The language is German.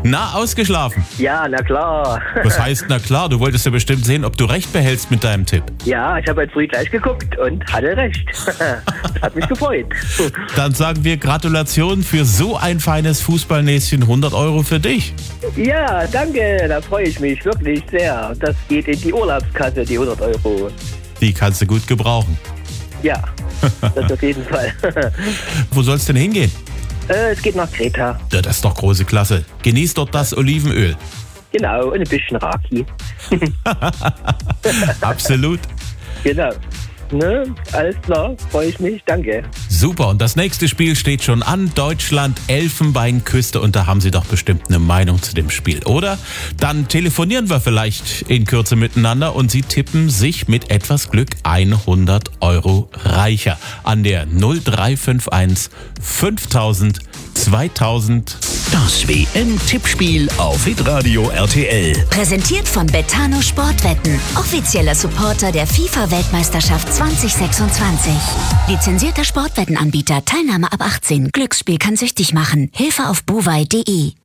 Na, ausgeschlafen? Ja, na klar. Was heißt na klar? Du wolltest ja bestimmt sehen, ob du recht behältst mit deinem Tipp. Ja, ich habe heute früh gleich geguckt und hatte recht. Das hat mich gefreut. Dann sagen wir Gratulation für so ein feines Fußballnäschen. 100 Euro für dich. Ja, danke, da freue ich mich wirklich sehr. Das geht in die Urlaubskasse, die 100 Euro. Die kannst du gut gebrauchen. Ja, das auf jeden Fall. Wo soll's denn hingehen? Es geht nach Kreta. Ja, das ist doch große Klasse. Genieß dort das Olivenöl. Genau, und ein bisschen Raki. Absolut. Genau. Ne? Alles klar, freue ich mich, danke. Super, und das nächste Spiel steht schon an. Deutschland, Elfenbeinküste. Und da haben Sie doch bestimmt eine Meinung zu dem Spiel, oder? Dann telefonieren wir vielleicht in Kürze miteinander und Sie tippen sich mit etwas Glück 100 Euro reicher an der 0351 5000 2000. Das WM-Tippspiel auf Hitradio RTL. Präsentiert von Betano Sportwetten, offizieller Supporter der FIFA-Weltmeisterschaft 2026. Lizenzierter Sportwettenanbieter, Teilnahme ab 18. Glücksspiel kann süchtig machen. Hilfe auf buwei.de.